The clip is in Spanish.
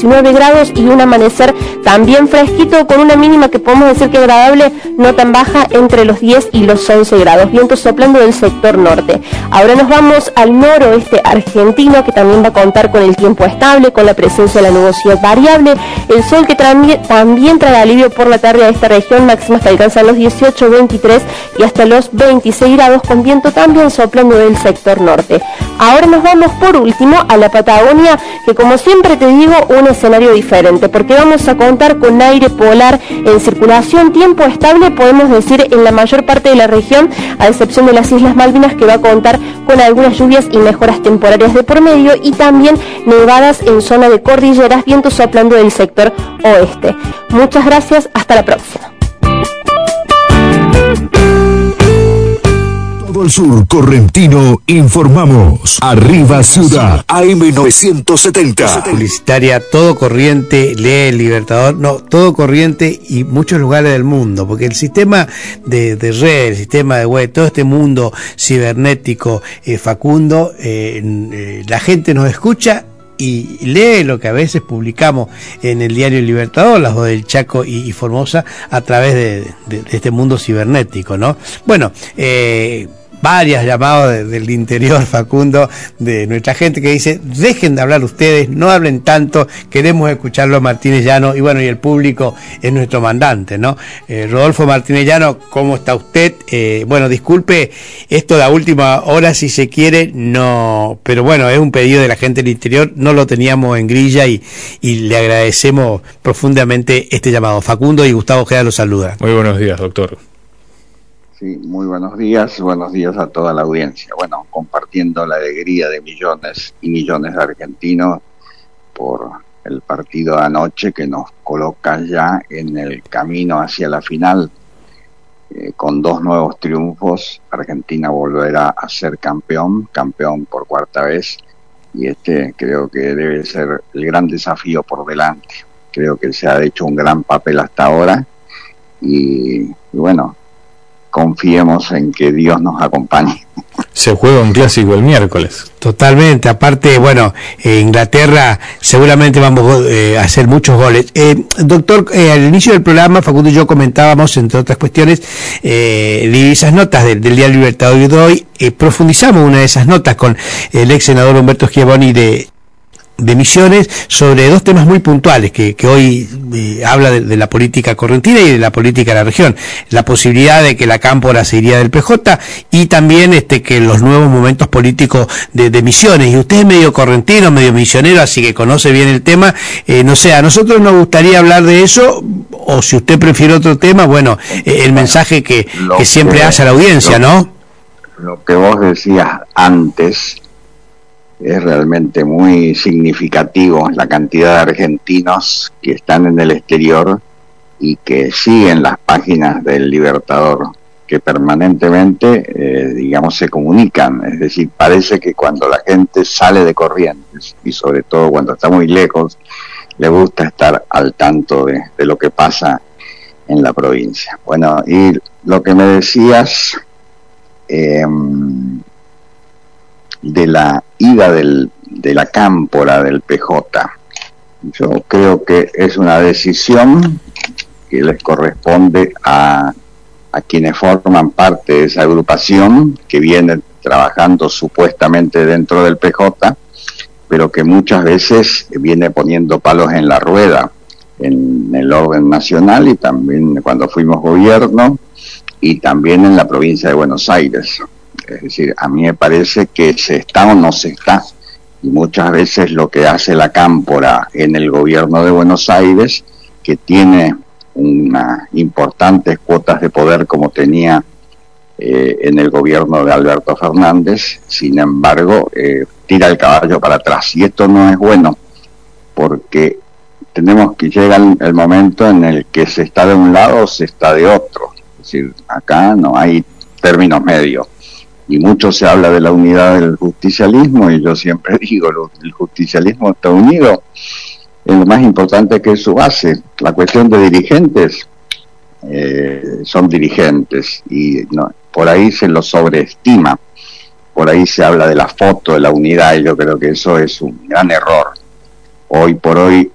19 grados y un amanecer también fresquito, con una mínima que podemos decir que agradable, no tan baja, entre los 10 y los 11 grados, viento soplando del sector norte. Ahora nos vamos al noroeste argentino, que también va a contar con el tiempo estable, con la presencia de la nubosidad variable, el sol que también trae alivio por la tarde a esta región, máximas que alcanzan los 18, 23 y hasta los 26 grados, con viento también soplando del sector norte. Ahora nos vamos por último a la Patagonia, que como siempre te digo, un escenario diferente, porque vamos a contar con aire polar en circulación, tiempo estable, podemos decir, en la mayor parte de la región, a excepción de las Islas Malvinas, que va a contar con algunas lluvias y mejoras temporarias de por medio, y también nevadas en zona de cordilleras, viento soplando del sector oeste. Muchas gracias, hasta la próxima. Todo el sur correntino informamos. Arriba Ciudad, AM970. Publicitaria, todo corriente, lee El Libertador, no, todo corriente y muchos lugares del mundo, porque el sistema de red, el sistema de web, todo este mundo cibernético, Facundo, la gente nos escucha y lee lo que a veces publicamos en el diario El Libertador, Las Voz del Chaco y Formosa, a través de este mundo cibernético, ¿no? Bueno, varias llamadas del interior, Facundo, de nuestra gente que dice: dejen de hablar ustedes, no hablen tanto, queremos escucharlo a Martínez Llano, y bueno, y el público es nuestro mandante, ¿no? Rodolfo Martínez Llano, ¿cómo está usted? Bueno, disculpe esto de la última hora, si se quiere, no, pero bueno, es un pedido de la gente del interior, no lo teníamos en grilla y le agradecemos profundamente este llamado. Facundo y Gustavo Ojeda los saluda. Muy buenos días, doctor. Sí, muy buenos días a toda la audiencia. Bueno, compartiendo la alegría de millones y millones de argentinos por el partido de anoche, que nos coloca ya en el camino hacia la final. Con 2 nuevos triunfos, Argentina volverá a ser campeón por cuarta vez, y este creo que debe ser el gran desafío por delante. Creo que se ha hecho un gran papel hasta ahora y bueno, confiemos en que Dios nos acompañe. Se juega un clásico el miércoles. Totalmente, aparte, bueno, Inglaterra seguramente vamos a hacer muchos goles. Doctor, al inicio del programa, Facundo y yo comentábamos, entre otras cuestiones, esas notas del Diario Libertador de hoy, profundizamos una de esas notas con el ex senador Humberto Schiavoni de Misiones, sobre 2 temas muy puntuales que hoy habla de la política correntina y de la política de la región: la posibilidad de que la Cámpora se iría del PJ, y también que los nuevos momentos políticos de Misiones. Y usted es medio correntino, medio misionero, así que conoce bien el tema. No sé, a nosotros nos gustaría hablar de eso, o si usted prefiere otro tema, bueno, el mensaje que siempre hace a la audiencia, ¿no? Lo que vos decías antes es realmente muy significativo, la cantidad de argentinos que están en el exterior y que siguen las páginas del Libertador, que permanentemente, digamos, se comunican. Es decir, parece que cuando la gente sale de Corrientes, y sobre todo cuando está muy lejos, le gusta estar al tanto de lo que pasa en la provincia. Bueno, y lo que me decías de la ida de la Cámpora del PJ, yo creo que es una decisión que les corresponde a quienes forman parte de esa agrupación, que viene trabajando supuestamente dentro del PJ, pero que muchas veces viene poniendo palos en la rueda en el orden nacional, y también cuando fuimos gobierno, y también en la provincia de Buenos Aires. Es decir, a mí me parece que se está o no se está, y muchas veces lo que hace la Cámpora en el gobierno de Buenos Aires, que tiene unas importantes cuotas de poder como tenía en el gobierno de Alberto Fernández, sin embargo, tira el caballo para atrás, y esto no es bueno, porque tenemos que llegar el momento en el que se está de un lado o se está de otro. Es decir, acá no hay términos medios. Y mucho se habla de la unidad del justicialismo, y yo siempre digo, el justicialismo está unido en lo más importante, que es su base. La cuestión de dirigentes, son dirigentes, y no, por ahí se lo sobreestima, por ahí se habla de la foto, de la unidad, y yo creo que eso es un gran error. Hoy por hoy